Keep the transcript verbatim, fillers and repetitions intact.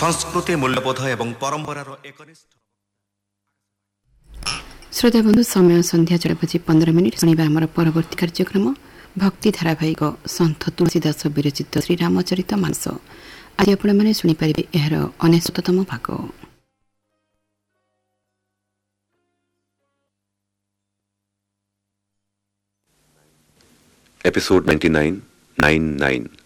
संस्कृति मूल्यबोध एवं परंपरार एकनिष्ठ। श्रोता बंधु समय संध्या चार बजे पंद्रह मिनिट शुणा आम परवर्ती कार्यक्रम भक्ति धारावाहिक सन्थ तुलसीदास विरचित श्रीरामचरित मानस। आज आपण मैंने शुणिपारे यार अनेशतम भाग। Episode ninety nine nine nine.